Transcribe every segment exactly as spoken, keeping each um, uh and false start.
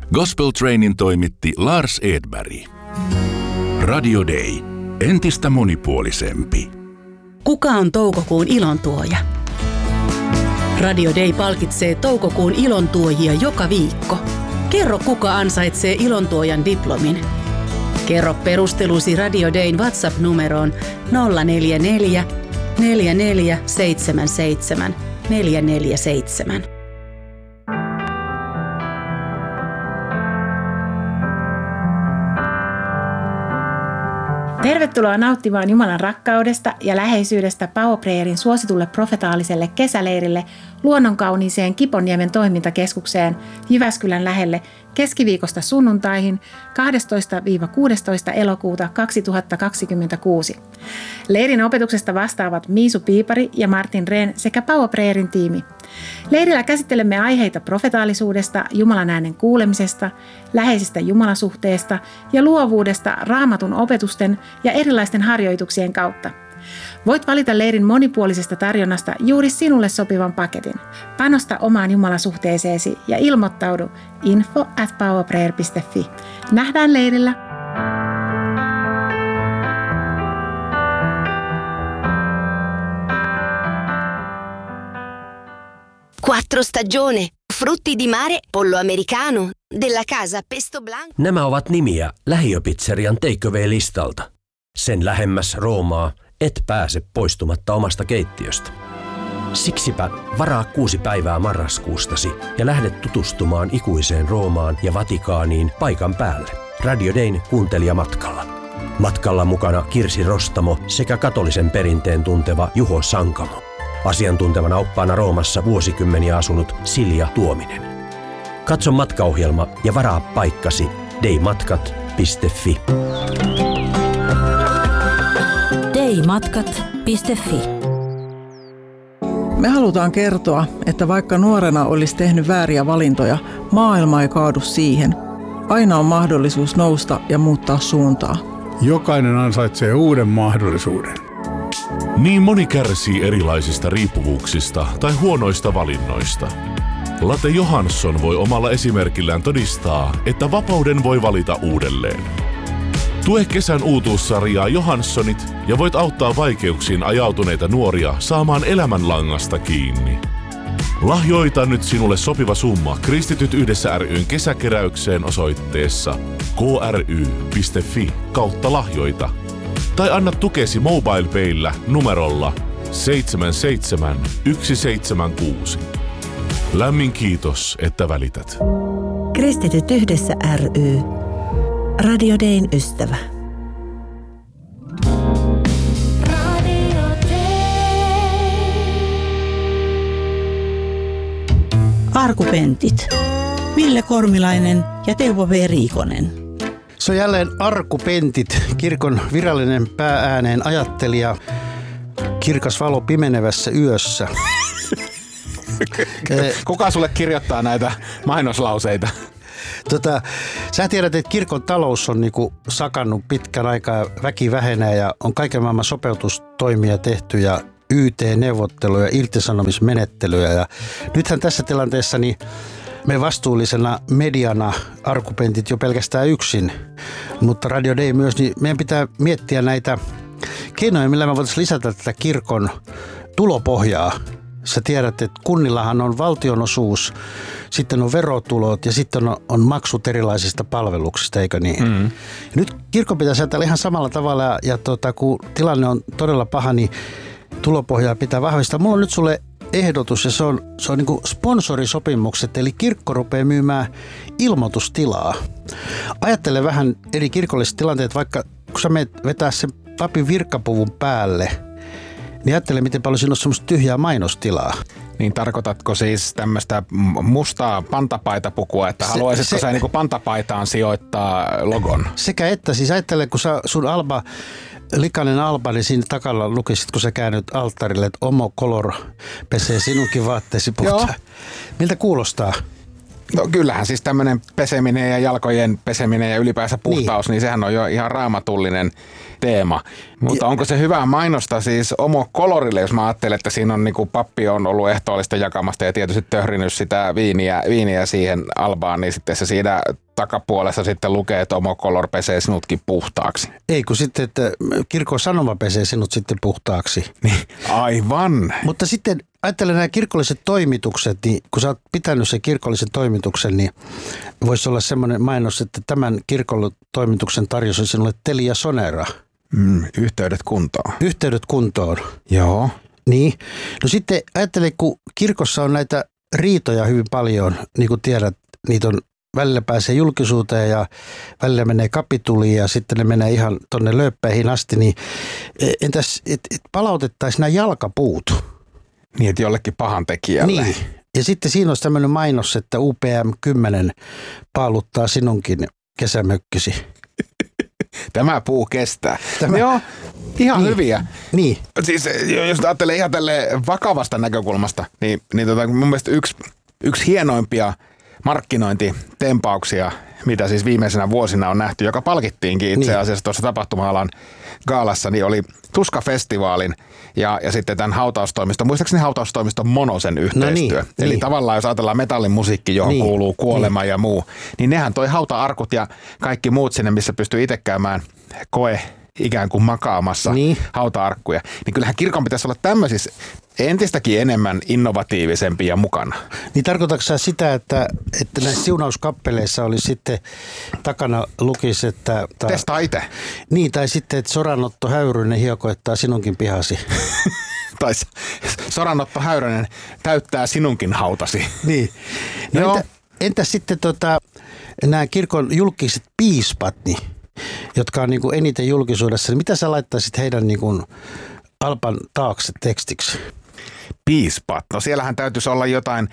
Gospel Trainin toimitti Lars Edberg. Radio Day. Entistä monipuolisempi. Kuka on toukokuun ilontuoja? Radio Day palkitsee toukokuun ilontuojia joka viikko. Kerro, kuka ansaitsee ilontuojan diplomin. Kerro perustelusi Radio Dayn WhatsApp-numeroon nolla neljä neljä, neljä neljä seitsemän seitsemän, neljä neljä seitsemän. Tervetuloa nauttimaan Jumalan rakkaudesta ja läheisyydestä Power Prayerin suositulle profetaaliselle kesäleirille luonnonkauniiseen Kiponniemen toimintakeskukseen Jyväskylän lähelle keskiviikosta sunnuntaihin kahdestoista kuudestoista elokuuta kaksituhattakaksikymmentäkuusi. Leirin opetuksesta vastaavat Miisu Piipari ja Martin Rehn sekä Power Prayerin tiimi. Leirillä käsittelemme aiheita profetaalisuudesta, Jumalan äänen kuulemisesta, läheisestä jumalasuhteesta ja luovuudesta Raamatun opetusten ja erilaisten harjoituksien kautta. Voit valita leirin monipuolisesta tarjonnasta juuri sinulle sopivan paketin. Panosta omaan jumalasuhteeseesi ja ilmoittaudu info at powerprayer piste fi. Nähdään leirillä! Quattro stagione, frutti di mare, pollo americano, della casa pesto blanco. Nämä ovat nimiä lähiöpizzerian takeaway-listalta. Sen lähemmäs Roomaa et pääse poistumatta omasta keittiöstä. Siksipä varaa kuusi päivää marraskuustasi ja lähde tutustumaan ikuiseen Roomaan ja Vatikaaniin paikan päälle. Radio Dayn kuuntelijamatkalla. Matkalla mukana Kirsi Rostamo sekä katolisen perinteen tunteva Juho Sankamo. Asiantuntevana oppaana Roomassa vuosikymmeniä asunut Silja Tuominen. Katso matkaohjelma ja varaa paikkasi daymatkat piste fi. daymatkat piste fi. Me halutaan kertoa, että vaikka nuorena olisi tehnyt vääriä valintoja, maailma ei kaadu siihen. Aina on mahdollisuus nousta ja muuttaa suuntaa. Jokainen ansaitsee uuden mahdollisuuden. Niin moni kärsii erilaisista riippuvuuksista tai huonoista valinnoista. Latte Johansson voi omalla esimerkillään todistaa, että vapauden voi valita uudelleen. Tue kesän uutuussarjaa Johanssonit ja voit auttaa vaikeuksiin ajautuneita nuoria saamaan elämänlangasta kiinni. Lahjoita nyt sinulle sopiva summa Kristityt yhdessä ry:n kesäkeräykseen osoitteessa kry piste fi kautta lahjoita. Tai anna tukesi MobilePayllä numerolla seitsemän seitsemän yksi seitsemän kuusi. Lämmin kiitos, että välität. Kristityt yhdessä ry. Radio Dayn ystävä. Arkupentit. Ville Kormilainen ja Teuvo V. Riikonen. Se on jälleen Arkupentit, kirkon virallinen pääääneen ajattelija, kirkas valo pimenevässä yössä. Kuka sulle kirjoittaa näitä mainoslauseita? Tota, sä tiedät, että kirkon talous on niinku sakannut pitkän aikaa, väki vähenee ja on kaiken maailman sopeutustoimia tehty ja Y T-neuvotteluja, irtisanomismenettelyjä. Ja nythän tässä tilanteessa niin me vastuullisena mediana Arkupentit jo pelkästään yksin, mutta Radio Day myös, niin meidän pitää miettiä näitä keinoja, millä me voitaisiin lisätä tätä kirkon tulopohjaa. Sä tiedät, että kunnillahan on valtionosuus, sitten on verotulot ja sitten on, on maksut erilaisista palveluksista, eikö niin? Mm. Ja nyt kirkon pitäisi ajatella ihan samalla tavalla ja, ja tota, kun tilanne on todella paha, niin tulopohjaa pitää vahvistaa. Mulla on nyt sulle ehdotus ja se on, se on niin kuin sponsorisopimukset, eli kirkko rupeaa myymään ilmoitustilaa. Ajattele vähän eri kirkolliset tilanteet, vaikka kun sä menet vetää sen papin virkkapuvun päälle, niin ajattele, miten paljon siinä on semmoista tyhjää mainostilaa. Niin tarkoitatko siis tämmöistä mustaa pantapaitapukua, että se, haluaisitko se, sä niin kuin pantapaitaan sijoittaa logon? Sekä että, siis ajattele, kun sä, sun Alba, likainen Alba, niin siinä takalla lukisit, kun sä käännyt alttarille, että Omo Color pesee sinunkin vaatteesi puhtaan. Miltä kuulostaa? No kyllähän siis tämmöinen peseminen ja jalkojen peseminen ja ylipäänsä puhtaus, niin, niin sehän on jo ihan raamatullinen teema. Mutta ja onko se hyvää mainosta siis Omo Colorille, jos mä ajattelen, että siinä on niinku pappi on ollut ehtoollista jakamasta ja tietysti töhrinyt sitä viiniä, viiniä siihen albaan, niin sitten se siinä takapuolessa sitten lukee, että Omo Color pesee sinutkin puhtaaksi. Ei kun sitten, että kirkon sanoma pesee sinut sitten puhtaaksi. Aivan. Mutta sitten ajattelen nämä kirkolliset toimitukset, niin kun sä oot pitänyt sen kirkollisen toimituksen, niin voisi olla semmoinen mainos, että tämän kirkollisen toimituksen tarjosi sinulle Telia Sonera. Mm, yhteydet kuntoon. Yhteydet kuntoon. Joo. Niin. No sitten ajattelen, kun kirkossa on näitä riitoja hyvin paljon, niin kuin tiedät, niitä on välillä pääsee julkisuuteen ja välillä menee kapituliin ja sitten ne menee ihan tonne lööppeihin asti, niin entäs et, et palautettaisiin nämä jalkapuut? Niin, että jollekin pahan tekijälle. Niin. Ja sitten siinä olisi tämmöinen mainos, että U P M kymmenen paaluttaa sinunkin kesämökkisi. Tämä puu kestää. Tämä. Joo, ihan niin. hyviä. Niin. Siis jos ajattelee ihan tälle vakavasta näkökulmasta, niin, niin tota, mun mielestä yksi, yksi hienoimpia markkinointitempauksia, mitä siis viimeisenä vuosina on nähty, joka palkittiinkin itse asiassa niin. tuossa tapahtuma-alan gaalassa, niin oli Tuska-festivaalin ja, ja sitten tämän hautaustoimiston, muistaakseni hautaustoimiston Monosen yhteistyö. No niin, Eli niin. tavallaan jos ajatellaan metallin musiikki, johon niin, kuuluu kuolema niin. ja muu, niin nehän toi hauta-arkut ja kaikki muut sinne, missä pystyy itse käymään koe ikään kuin makaamassa niin. hauta-arkkuja. Niin kyllähän kirkon pitäisi olla tämmöisissä entistäkin enemmän innovatiivisempia mukana. Niin tarkoitatko sä sitä, että, että näissä siunauskappeleissa oli sitten takana lukisi, että... Ta, Testaa itse. Niin, tai sitten, että Soranotto Häyrynen hiekoittaa sinunkin pihasi. Tai Soranotto Häyrynen täyttää sinunkin hautasi. Niin. No entä, entä sitten tota, nämä kirkon julkiset piispat, niin, jotka on niin kuin eniten julkisuudessa, niin mitä sä laittaisit heidän niin kuin alpan taakse tekstiksi? Piispat. No siellähän täytyisi olla jotain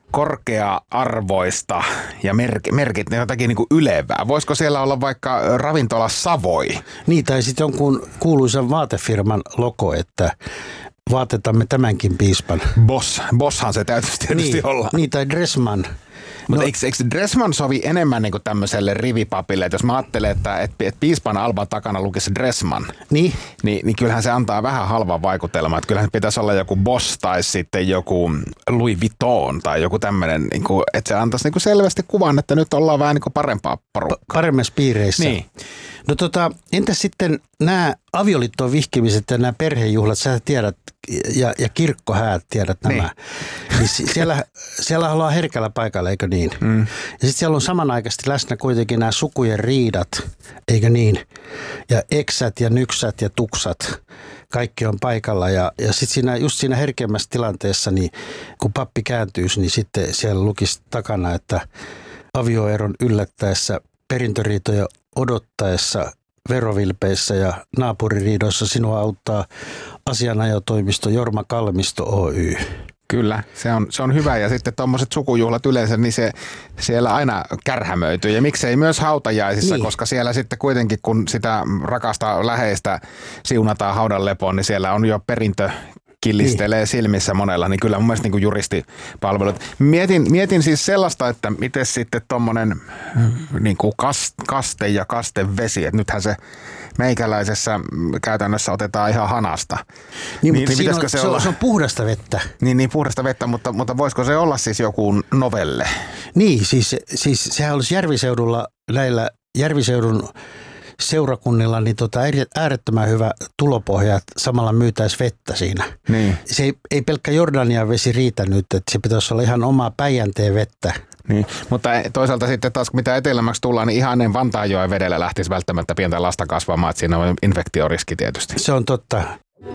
korkea-arvoista ja merk- merkit, ne jotakin niin kuin ylevää. Voisiko siellä olla vaikka ravintola Savoi? Niin, tai sitten jonkun kuuluisan vaatefirman logo, että vaatetamme tämänkin piispan. Boss. Bosshan se täytyisi tietysti niin, olla. Niin, tai Dressman. Mutta no. eikö, eikö Dressman sovi enemmän niin kuin tämmöiselle rivipapille, että jos mä ajattelen, että, että, että piispan alban takana lukisi Dressman, niin. Niin, niin kyllähän se antaa vähän halvan vaikutelman, että kyllähän pitäisi olla joku Boss tai sitten joku Louis Vuitton tai joku tämmöinen, niin kuin, että se antaisi niin kuin selvästi kuvan, että nyt ollaan vähän niin kuin parempaa porukkaa. Pa- paremmassa piireissä. Niin. No tota, entäs sitten nämä avioliittoon vihkimiset ja nämä perhejuhlat, sä tiedät, ja, ja kirkkohäät tiedät nämä. Niin. Niin siellä, siellä ollaan herkällä paikalla, eikö niin? Mm. Ja sitten siellä on samanaikaisesti läsnä kuitenkin nämä sukujen riidat, eikö niin? Ja eksät ja nyksät ja tuksat, kaikki on paikalla. Ja, ja sitten siinä, just siinä herkemmässä tilanteessa, niin kun pappi kääntyisi, niin sitten siellä lukisi takana, että avioeron yllättäessä, perintöriitoja odottaessa, verovilpeissä ja naapuririidoissa sinua auttaa asianajotoimisto Jorma Kalmisto Oy. Kyllä, se on, se on hyvä ja sitten tuommoiset sukujuhlat yleensä, niin se siellä aina kärhämöityy ja miksei myös hautajaisissa, niin. Koska siellä sitten kuitenkin kun sitä rakasta läheistä siunataan haudan lepoon, niin siellä on jo perintö killistelee niin. silmissä monella, niin kyllä mun mielestä niin kuin juristipalvelut. Mietin, mietin siis sellaista, että miten sitten tommonen niin kuin kaste ja kastevesi, että nythän se meikäläisessä käytännössä otetaan ihan hanasta. Niin, niin, niin on, se, se, on, se on puhdasta vettä. Niin, niin puhdasta vettä, mutta, mutta voisiko se olla siis joku novelle? Niin, siis, siis sehän olisi Järviseudulla näillä Järviseudun seurakunnilla niin tota äärettömän hyvä tulopohja, että samalla myytäisi vettä siinä. Niin. Se ei, ei pelkkä Jordanian vesi riitä nyt, että se pitäisi olla ihan omaa Päijänteen vettä. Niin, mutta toisaalta sitten taas mitä etelämmäksi tullaan, niin ihan ennen Vantaanjoen vedellä lähtisi välttämättä pientä lasta kasvamaan, että siinä on infektioriski tietysti. Se on totta.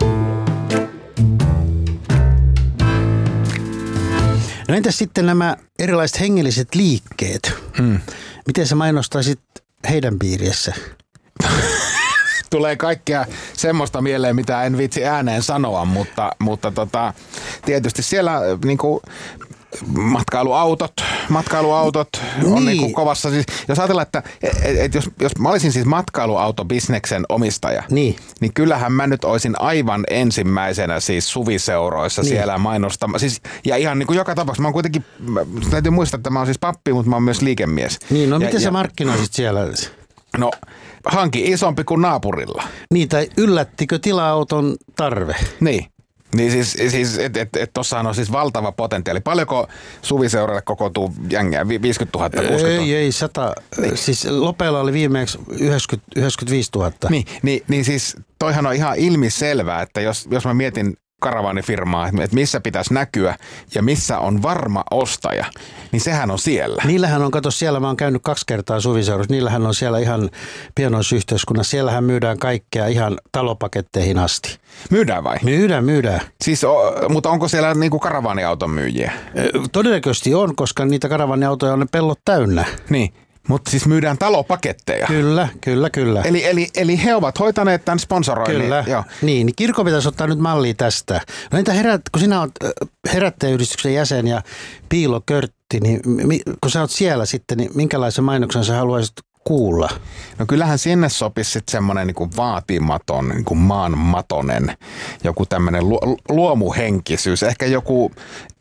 No entäs sitten nämä erilaiset hengelliset liikkeet? Hmm. Miten sä mainostaisit heidän piirissä? Tulee kaikkea semmoista mieleen, mitä en viitsi ääneen sanoa, mutta, mutta tota, tietysti siellä niin kuin matkailuautot, matkailuautot on Niin. niin kuin kovassa. Siis, jos ajatellaan, että et, et jos, jos mä olisin siis matkailuautobisneksen omistaja, Niin. niin kyllähän mä nyt olisin aivan ensimmäisenä siis suviseuroissa Niin. siellä mainostamaan. Siis, ja ihan niin kuin joka tapauksessa. Mä oon kuitenkin, mä, täytyy muistaa, että mä oon siis pappi, mutta mä oon myös liikemies. Niin, no ja, miten ja, sä markkinoisit siellä? No, hanki isompi kuin naapurilla. Niitä yllättikö tila-auton tarve? Niin. Niin siis, siis että et, et tossahan on siis valtava potentiaali. Paljonko suviseuralle kokoontuu jängiä? viisikymmentätuhatta, kuusikymmentätuhatta? Ei, ei, sata. Niin. Siis Lopeella oli viimeksi yhdeksänkymmentä, yhdeksänkymmentäviisituhatta. Niin, niin, niin siis toihan on ihan ilmiselvää, että jos, jos mä mietin karavaanifirmaa, että missä pitäisi näkyä ja missä on varma ostaja, niin sehän on siellä. Niillähän on, kato siellä, mä oon käynyt kaksi kertaa suviseurassa, niillähän on siellä ihan pienoissa yhteiskunnassa, siellähän myydään kaikkea ihan talopaketteihin asti. Myydään vai? Myydään, myydään. Siis, o, mutta onko siellä niinku karavaaniauton myyjiä? Todennäköisesti on, koska niitä karavaaniautoja on ne pellot täynnä. Niin. Mutta siis myydään talopaketteja. Kyllä, kyllä, kyllä. Eli, eli, eli he ovat hoitaneet tämän sponsoroinnin. Kyllä, joo. niin, niin kirkko pitäisi ottaa nyt mallia tästä. No entä herät, kun sinä olet herättäjäyhdistyksen jäsen ja piilokörtti, niin mi, kun sä oot siellä sitten, niin minkälaisen mainoksen sä haluaisit kuulla? No kyllähän sinne sopisi sitten semmoinen niinku vaatimaton, niinku maanmatonen, joku tämmöinen luomuhenkisyys, ehkä joku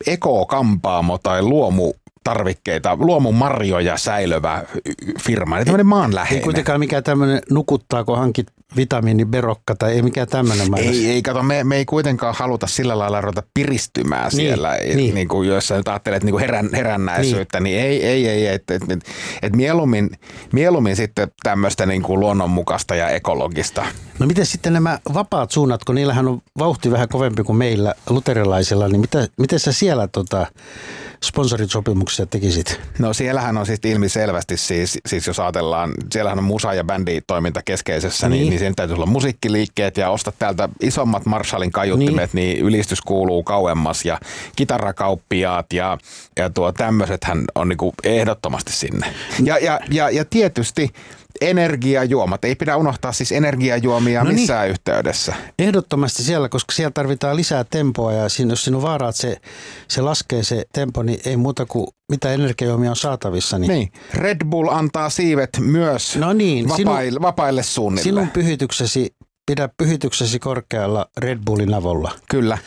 ekokampaamo tai luomu tarvikkeita, luomumarjoja säilövä firma, eli tämmöinen maanläheinen. Ei kuitenkaan mikään tämmöinen nukuttaako hankit vitamiiniberokka tai ei mikään tämmöinen mainos. Ei, ei kato, me, me ei kuitenkaan haluta sillä lailla ruveta piristymään niin, siellä, niin. Niin kuin jos sä nyt ajattelet niin kuin herän, herännäisyyttä, niin, niin ei, ei, ei, että et, et, et mieluummin, mieluummin sitten tämmöistä niin kuin luonnonmukaista ja ekologista. No miten sitten nämä vapaat suunnat, kun niillähän on vauhti vähän kovempi kuin meillä luterilaisilla, niin mitä, miten sä siellä tota, sponsorisopimuksia tekisit? No siellähän on siis ilmiselvästi siis, siis jos ajatellaan, siellähän on musa- ja bänditoiminta keskeisessä, niin, niin, niin siinä täytyy olla musiikkiliikkeet ja ostaa täältä isommat Marshallin kaiuttimet, niin, niin ylistys kuuluu kauemmas ja kitarakauppiaat ja, ja tuo tämmöisethän on niinku ehdottomasti sinne. Ja, ja, ja, ja tietysti energiajuomat. Ei pidä unohtaa siis energiajuomia no missään niin. yhteydessä. Ehdottomasti siellä, koska siellä tarvitaan lisää tempoa ja siinä, jos siinä on vaara, että se, se laskee se tempo, niin ei muuta kuin mitä energiajuomia on saatavissa. Niin. niin. Red Bull antaa siivet myös no niin, vapaille, sinun, vapaille suunnille. Sinun pyhityksesi, pidä pyhityksesi korkealla Red Bullin avulla. Kyllä.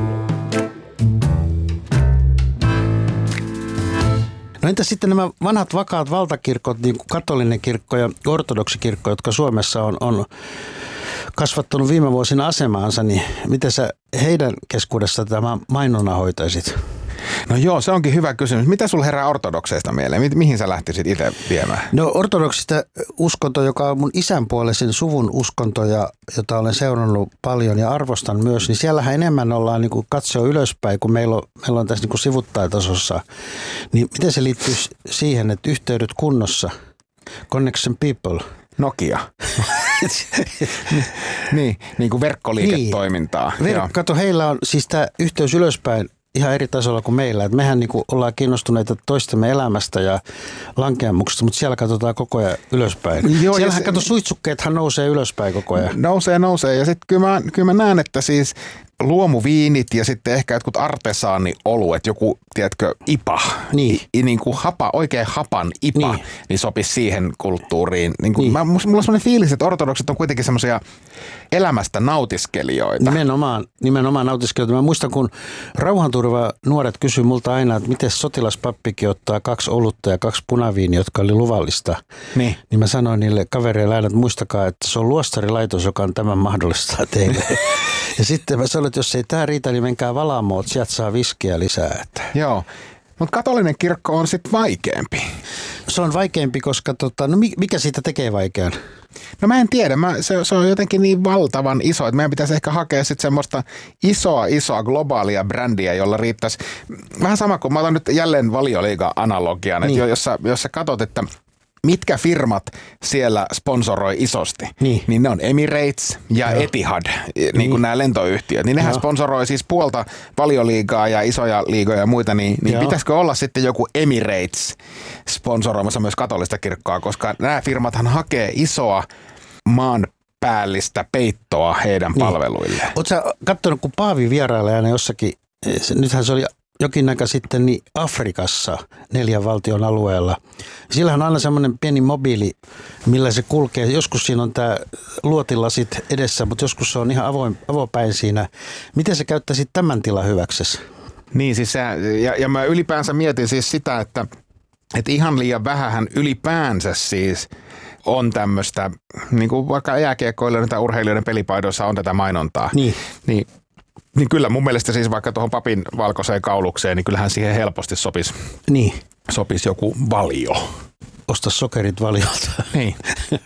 No entä sitten nämä vanhat vakaat valtakirkot, niin kuin katolinen kirkko ja ortodoksikirkko, jotka Suomessa on, on kasvattanut viime vuosina asemaansa, niin miten sä heidän keskuudessa tämä mainona hoitaisit? No joo, se onkin hyvä kysymys. Mitä sulla herää ortodokseista mieleen? Mi- mihin sä lähtisit itse viemään? No ortodoksista uskonto, joka on mun isänpuolisen suvun uskonto, ja, jota olen seurannut paljon ja arvostan myös, niin siellähän enemmän ollaan niin kuin katsoa ylöspäin, kun meillä on, meillä on tässä niin kuin sivuttajatasossa. Niin miten se liittyy siihen, että yhteydet kunnossa, connection people? Nokia. niin, niin kuin verkkoliiketoimintaa. Niin. Ver- kato, heillä on siis tämä yhteys ylöspäin ihan eri tasolla kuin meillä. Et mehän niinku ollaan kiinnostuneita toistemme elämästä ja lankeamuksesta, mutta siellä katsotaan koko ajan ylöspäin. Joo, siellähän se, kato, suitsukkeethan nousee ylöspäin koko ajan. Nousee, nousee. Ja sitten kyllä mä, kyllä mä näen, että siis luomuviinit ja sitten ehkä jotkut artesaanioluet, joku, tiedätkö, ipa, niin. I, niin kuin hapa, oikein hapan ipa, niin, niin sopisi siihen kulttuuriin. Niin kuin, niin. Mä, mulla on sellainen fiilis, että ortodokset on kuitenkin semmoisia elämästä nautiskelijoita. Nimenomaan, nimenomaan nautiskelijoita. Mä muistan, kun rauhanturva nuoret kysyi multa aina, että miten sotilaspappikin ottaa kaksi olutta ja kaksi punaviiniä, jotka oli luvallista. Niin. Niin mä sanoin niille kavereille aina, että muistakaa, että se on luostarilaitos, joka on tämän mahdollistaa teille. Ja sitten mä sanoin, että jos ei tämä riitä, niin menkää Valaamoon, että sieltä saa viskiä lisää. Että. Joo, mutta katolinen kirkko on sitten vaikeampi. Se on vaikeampi, koska tota, no mikä siitä tekee vaikean? No mä en tiedä, mä, se, se on jotenkin niin valtavan iso, että meidän pitäisi ehkä hakea sitten semmoista isoa, isoa globaalia brändiä, jolla riittäisi. Vähän sama kuin mä otan nyt jälleen Valioliiga-analogian, niin. että jos sä, jos sä katot, että mitkä firmat siellä sponsoroi isosti, niin, niin ne on Emirates ja Joo. Etihad, niin, niin kuin nämä lentoyhtiöt. Niin nehän Joo. sponsoroi siis puolta Valioliigaa ja isoja liigoja ja muita, niin, niin pitäisikö olla sitten joku Emirates sponsoroimassa myös katolista kirkkoa, koska nämä firmathan hakee isoa maan päällistä peittoa heidän niin. palveluilleen. Oletko sä katsonut, kun Paavi vierailee aina jossakin, nythän se oli jokin aika sitten niin Afrikassa neljän valtion alueella. Sillähän on aina semmoinen pieni mobiili, millä se kulkee. Joskus siinä on tämä luotilasit edessä, mutta joskus se on ihan avoin, avopäin siinä. Miten sä käyttäisit tämän tilan hyväksesi? Niin siis se, ja, ja mä ylipäänsä mietin siis sitä, että, että ihan liian vähähän ylipäänsä siis on tämmöistä, niin kuin vaikka jääkiekkoilijoiden tai urheilijoiden pelipaidoissa on tätä mainontaa. Niin. Niin, niin kyllä mun mielestä siis vaikka tuohon papin valkoiseen kaulukseen, niin kyllähän siihen helposti sopisi, niin. sopisi joku valio. Osta sokerit valiolta. Niin.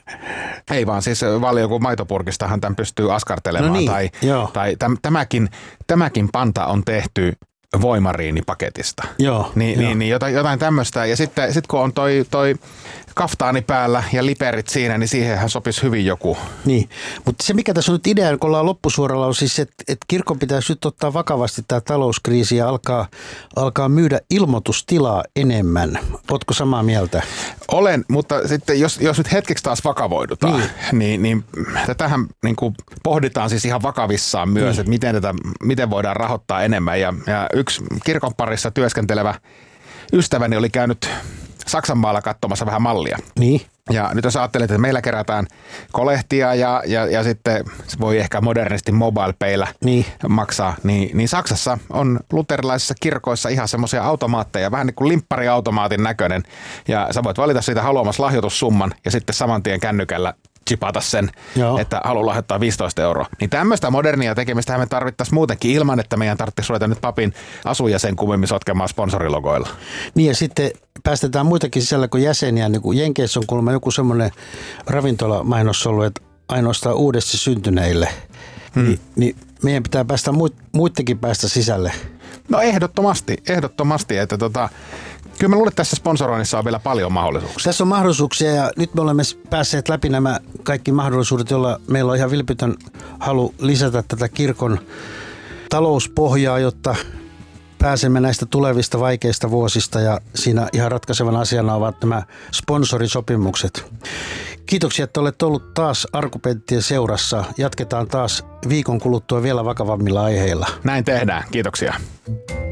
Ei vaan siis valio, kun maitopurkistahan tämän pystyy askartelemaan. No niin, tai tai täm, tämäkin, tämäkin panta on tehty voimariinipaketista. Joo, niin, joo. Niin, niin jotain, jotain tämmöistä. Ja sitten sit kun on toi, toi kaftaani päällä ja liperit siinä, niin siihenhän sopisi hyvin joku. Niin, mutta se mikä tässä on nyt idea, kun ollaan loppusuoralla, on siis, että, että kirkon pitäisi nyt ottaa vakavasti tämä talouskriisi ja alkaa, alkaa myydä ilmoitustilaa enemmän. Ootko samaa mieltä? Olen, mutta sitten jos, jos nyt hetkeksi taas vakavoidutaan, niin, niin, niin tätähän niin kuin pohditaan siis ihan vakavissaan myös, niin. Että miten, tätä, miten voidaan rahoittaa enemmän. Ja, ja yksi kirkon parissa työskentelevä ystäväni oli käynyt Saksanmaalla katsomassa vähän mallia. Niin. Ja nyt jos ajattelet, että meillä kerätään kolehtia ja, ja, ja sitten se voi ehkä modernisti MobilePaylla niin. maksaa, niin, niin Saksassa on luterilaisissa kirkoissa ihan semmoisia automaatteja, vähän niin kuin limppariautomaatin näköinen. Ja sä voit valita siitä haluamas lahjoitussumman ja sitten saman tien kännykällä chipata sen, Joo. että haluaa lahjoittaa viisitoista euroa. Niin tämmöistä modernia tekemistä me tarvittaisiin muutenkin ilman, että meidän tarvitsisi ruveta nyt papin asujäsen kummemmin sotkemaan sponsorilogoilla. Niin ja sitten päästetään muitakin sisällä kuin jäseniä. Niin kuin Jenkeissä on kuulemma joku semmoinen ravintolamainos ollut, että ainoastaan uudesti syntyneille. Hmm. Ni, niin meidän pitää päästä muittenkin päästä sisälle. No ehdottomasti, ehdottomasti, että tota, kyllä mä luulen, että tässä sponsoroinnissa on vielä paljon mahdollisuuksia. Tässä on mahdollisuuksia ja nyt me olemme päässeet läpi nämä kaikki mahdollisuudet, joilla meillä on ihan vilpitön halu lisätä tätä kirkon talouspohjaa, jotta pääsemme näistä tulevista vaikeista vuosista ja siinä ihan ratkaisevan asiana ovat nämä sponsorisopimukset. Kiitoksia, että olette ollut taas Arkupenttien seurassa. Jatketaan taas viikon kuluttua vielä vakavammilla aiheilla. Näin tehdään. Kiitoksia.